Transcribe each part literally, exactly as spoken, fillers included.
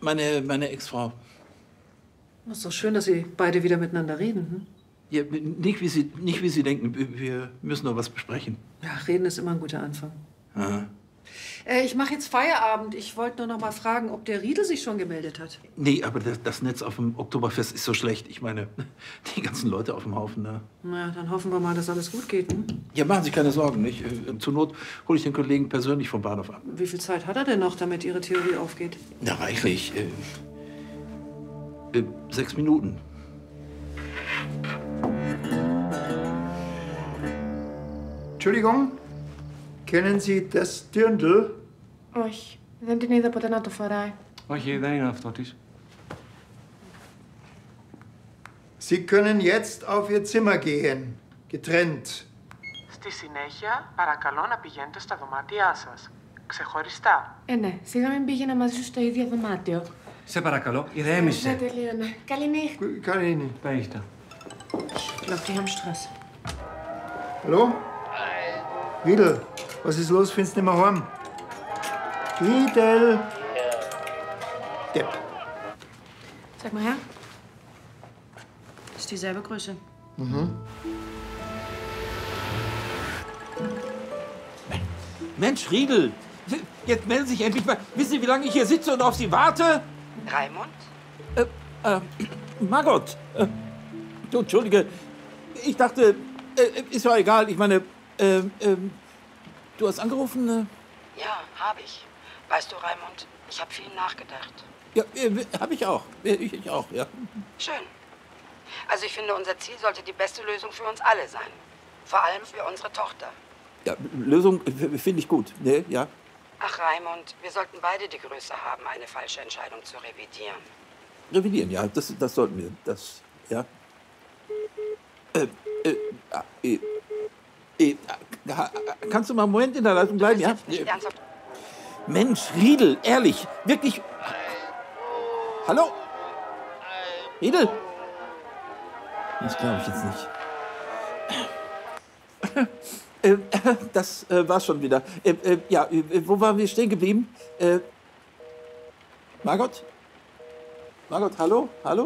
Meine, meine Ex-Frau. Das ist doch schön, dass Sie beide wieder miteinander reden. Hm? Ja, nicht, wie Sie, nicht wie Sie denken. Wir müssen noch was besprechen. Ja, reden ist immer ein guter Anfang. Aha. Äh, ich mache jetzt Feierabend. Ich wollte nur noch mal fragen, ob der Riedel sich schon gemeldet hat. Nee, aber das, das Netz auf dem Oktoberfest ist so schlecht. Ich meine, die ganzen Leute auf dem Haufen. Ne? Na, dann hoffen wir mal, dass alles gut geht. Hm? Ja, machen Sie sich keine Sorgen. Nicht? Äh, Zur Not hole ich den Kollegen persönlich vom Bahnhof ab. Wie viel Zeit hat er denn noch, damit Ihre Theorie aufgeht? Na, reichlich. Äh, äh, sechs Minuten. Entschuldigung, kennen Sie das Dirndl? Όχι, δεν την είδα ποτέ να το φοράει. Όχι, δεν είναι αυτό της. Sie können jetzt auf Ihr Zimmer gehen, getrennt. Στη συνέχεια, παρακαλώ να πηγαίνετε στα δωμάτια σας. Ξεχωριστά. Ε, ναι, σιγά μην πήγαινα μαζί σου στο ίδιο δωμάτιο. Σε παρακαλώ, ηρέμησε. Ναι, τελείωνε. Καληνύχτα. Καληνύχta. Παίχτα. Ich glaube, die haben Stress. Hallo? Riedel, was ist los? Findest du nicht mehr heim? Riedel! Depp. Sag mal her. Ist dieselbe Größe. Mhm. Mensch, Riedel, jetzt melden Sie sich endlich mal. Wissen Sie, wie lange ich hier sitze und auf Sie warte? Raimund? Äh, äh, Margot. Äh, du, Entschuldige. Ich dachte, äh, ist ja egal. Ich meine, äh, äh, du hast angerufen? Äh? Ja, habe ich. Weißt du, Raimund, ich habe viel nachgedacht. Ja, äh, habe ich auch. Ich, ich auch, ja. Schön. Also ich finde, unser Ziel sollte die beste Lösung für uns alle sein. Vor allem für unsere Tochter. Ja, Lösung finde ich gut. Ne, ja. Ach, Raimund, wir sollten beide die Größe haben, eine falsche Entscheidung zu revidieren. Revidieren, ja, das, das sollten wir. Das, ja. Äh, äh, äh, äh, kannst du mal einen Moment in der Leitung bleiben, ja? Nicht ernsthaft. Mensch, Riedel, ehrlich, wirklich. Hallo? Riedel? Das glaube ich jetzt nicht. Äh, das äh, war's schon wieder. Äh, äh, ja, äh, wo waren wir stehen geblieben? Äh, Margot? Margot, hallo? Hallo?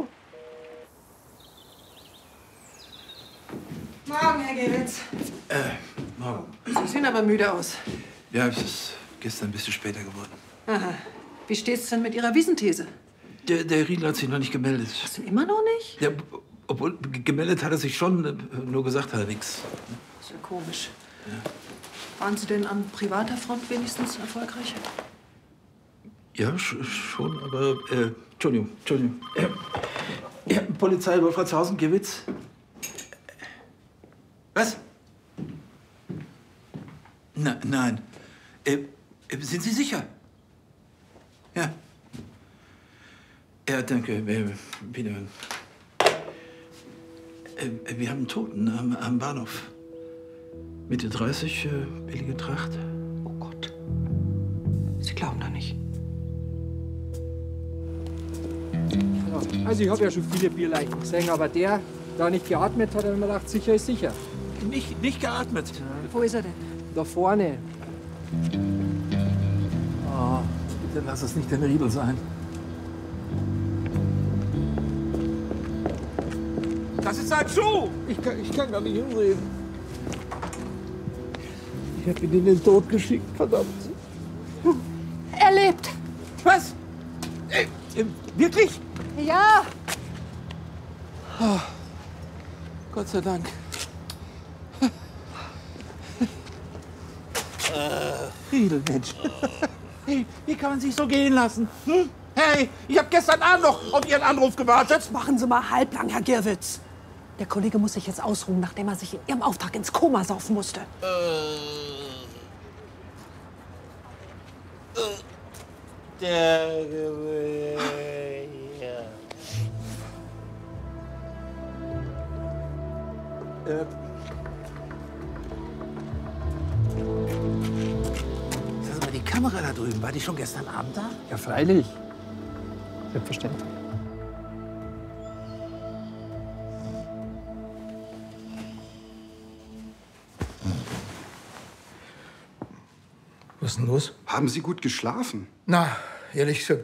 Morgen, Herr Gewitz. Äh, morgen. Sie sehen aber müde aus. Ja, es ist gestern ein bisschen später geworden. Aha. Wie steht's denn mit Ihrer Wiesenthese? Der, der Riedel hat sich noch nicht gemeldet. Was denn immer noch nicht? Ja, obwohl, gemeldet hat er sich schon, nur gesagt hat er nichts. Das ist ja komisch. Ja. Waren Sie denn an privater Front wenigstens erfolgreich? Ja, sch schon, aber... Äh, Entschuldigung, Entschuldigung. Äh, ja, Polizei Wolfratshausen, Gewitz. Was? Na, nein. Äh, sind Sie sicher? Ja. Ja, danke. Äh, wieder. Äh, wir haben einen Toten am, am Bahnhof. Mitte dreißig, äh, billige Tracht. Oh Gott. Sie glauben da nicht. Also ich habe ja schon viele Bierleichen gesehen, aber der, da nicht geatmet hat, hat mir gedacht, sicher ist sicher. Nicht, nicht geatmet. Ja. Wo ist er denn? Da vorne. Oh, bitte lass es nicht der Riedel sein. Das ist sein Schuh! Ich kann, ich kann gar nicht hinsehen. Ich hab ihn in den Tod geschickt, verdammt. Er lebt. Was? Äh, äh, wirklich? Ja. Oh, Gott sei Dank. Riedel, Mensch. Hey, wie kann man sich so gehen lassen? Hm? Hey, ich habe gestern Abend noch auf Ihren Anruf gewartet. Jetzt machen Sie mal halblang, Herr Girwitz. Der Kollege muss sich jetzt ausruhen, nachdem er sich in Ihrem Auftrag ins Koma saufen musste. Der... Äh. Sag mal, die Kamera da drüben, war die schon gestern Abend da? Ja, freilich. Selbstverständlich. Was ist denn los? Haben Sie gut geschlafen? Na, ehrlich gesagt